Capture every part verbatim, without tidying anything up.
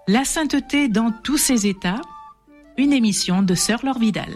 La sainteté dans tous ses états, une émission de Sœur Laure Vidal.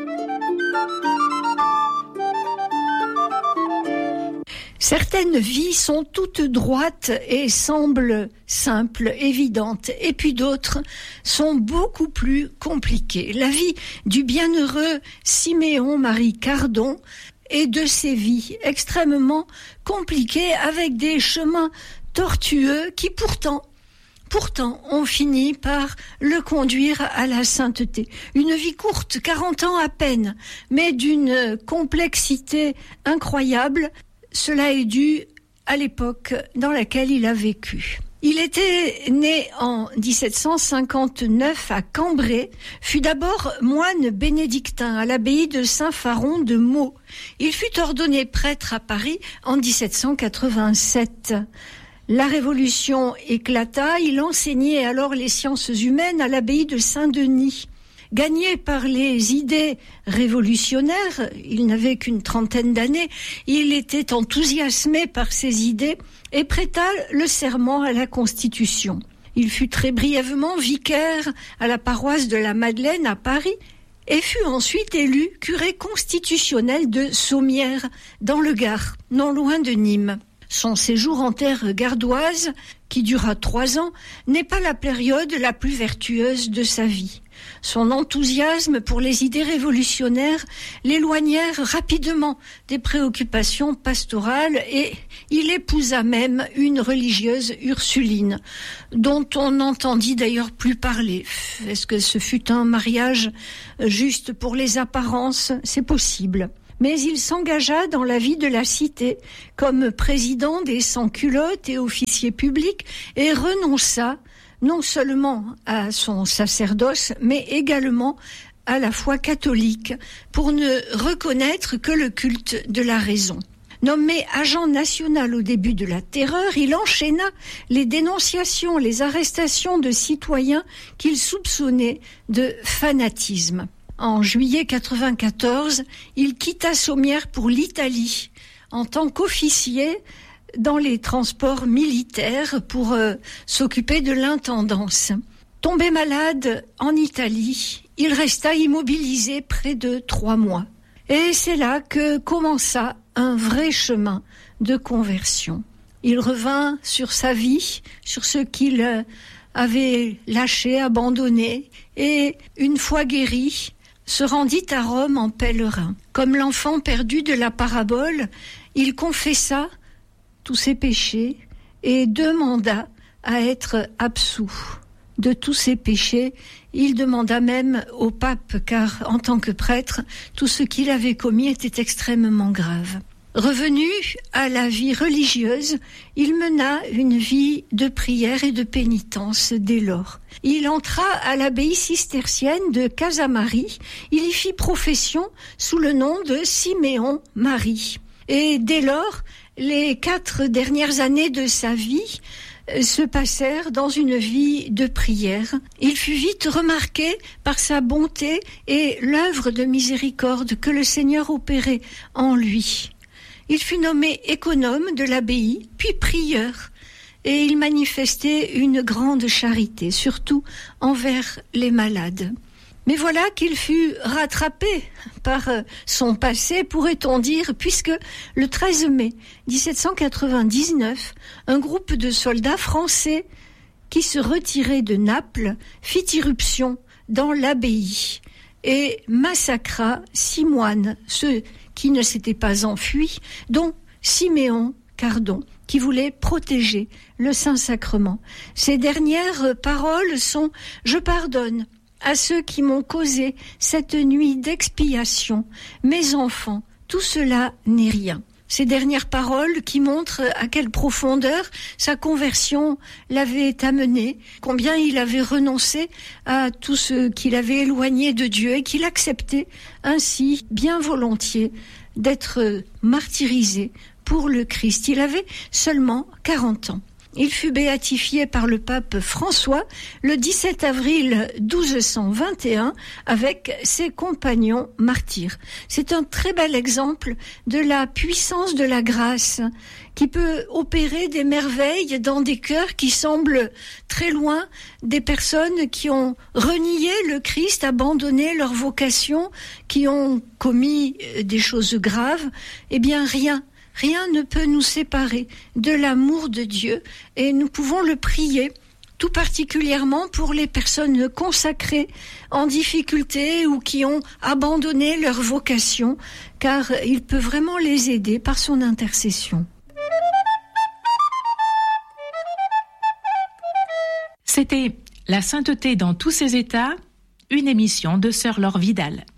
Certaines vies sont toutes droites et semblent simples, évidentes, et puis d'autres sont beaucoup plus compliquées. La vie du bienheureux Siméon Marie Cardon est de ces vies extrêmement compliquées avec des chemins tortueux qui pourtant Pourtant, on finit par le conduire à la sainteté. Une vie courte, quarante ans à peine, mais d'une complexité incroyable. Cela est dû à l'époque dans laquelle il a vécu. Il était né en dix-sept cent cinquante-neuf à Cambrai, fut d'abord moine bénédictin à l'abbaye de Saint-Faron de Meaux. Il fut ordonné prêtre à Paris en dix-sept cent quatre-vingt-sept. La Révolution éclata, il enseignait alors les sciences humaines à l'abbaye de Saint-Denis. Gagné par les idées révolutionnaires, il n'avait qu'une trentaine d'années, il était enthousiasmé par ces idées et prêta le serment à la Constitution. Il fut très brièvement vicaire à la paroisse de la Madeleine à Paris et fut ensuite élu curé constitutionnel de Sommières, dans le Gard, non loin de Nîmes. Son séjour en terre gardoise, qui dura trois ans, n'est pas la période la plus vertueuse de sa vie. Son enthousiasme pour les idées révolutionnaires l'éloignèrent rapidement des préoccupations pastorales et il épousa même une religieuse ursuline, dont on n'entendit d'ailleurs plus parler. Est-ce que ce fut un mariage juste pour les apparences ? C'est possible. Mais il s'engagea dans la vie de la cité comme président des sans-culottes et officier public et renonça non seulement à son sacerdoce, mais également à la foi catholique pour ne reconnaître que le culte de la raison. Nommé agent national au début de la terreur, il enchaîna les dénonciations, les arrestations de citoyens qu'il soupçonnait de fanatisme. En juillet quatre-vingt-quatorze, il quitta Sommières pour l'Italie en tant qu'officier dans les transports militaires pour euh, s'occuper de l'intendance. Tombé malade en Italie, il resta immobilisé près de trois mois. Et c'est là que commença un vrai chemin de conversion. Il revint sur sa vie, sur ce qu'il avait lâché, abandonné, et une fois guéri, se rendit à Rome en pèlerin. Comme l'enfant perdu de la parabole, il confessa tous ses péchés et demanda à être absous de tous ses péchés. Il demanda même au pape, car en tant que prêtre, tout ce qu'il avait commis était extrêmement grave. Revenu à la vie religieuse, il mena une vie de prière et de pénitence dès lors. Il entra à l'abbaye cistercienne de Casamari. Il y fit profession sous le nom de Siméon Marie. Et dès lors, les quatre dernières années de sa vie se passèrent dans une vie de prière. Il fut vite remarqué par sa bonté et l'œuvre de miséricorde que le Seigneur opérait en lui. Il fut nommé économe de l'abbaye, puis prieur, et il manifestait une grande charité, surtout envers les malades. Mais voilà qu'il fut rattrapé par son passé, pourrait-on dire, puisque le treize mai dix-sept cent quatre-vingt-dix-neuf, un groupe de soldats français qui se retiraient de Naples fit irruption dans l'abbaye et massacra six moines, ceux qui ne s'étaient pas enfuis, dont Siméon Cardon, qui voulait protéger le Saint-Sacrement. Ces dernières paroles sont « Je pardonne à ceux qui m'ont causé cette nuit d'expiation. Mes enfants, tout cela n'est rien. » Ces dernières paroles qui montrent à quelle profondeur sa conversion l'avait amené, combien il avait renoncé à tout ce qu'il avait éloigné de Dieu et qu'il acceptait ainsi bien volontiers d'être martyrisé pour le Christ. Il avait seulement quarante ans. Il fut béatifié par le pape François le dix-sept avril douze cent vingt et un avec ses compagnons martyrs. C'est un très bel exemple de la puissance de la grâce qui peut opérer des merveilles dans des cœurs qui semblent très loin, des personnes qui ont renié le Christ, abandonné leur vocation, qui ont commis des choses graves. Eh bien, rien, rien ne peut nous séparer de l'amour de Dieu et nous pouvons le prier, tout particulièrement pour les personnes consacrées en difficulté ou qui ont abandonné leur vocation, car il peut vraiment les aider par son intercession. C'était La sainteté dans tous ses états, une émission de Sœur Laure Vidal.